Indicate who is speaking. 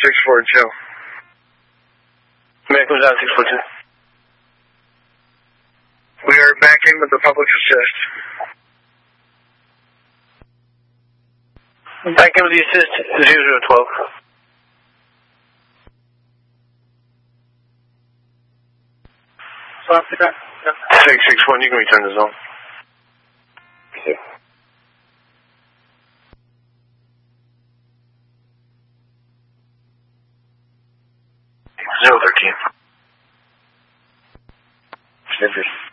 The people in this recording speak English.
Speaker 1: 642.
Speaker 2: Man comes out 642.
Speaker 1: We are back in with the public assist.
Speaker 2: Back in with the assist 0012. 661, you can return the zone.
Speaker 1: Okay.
Speaker 2: 013.
Speaker 1: Sniffers.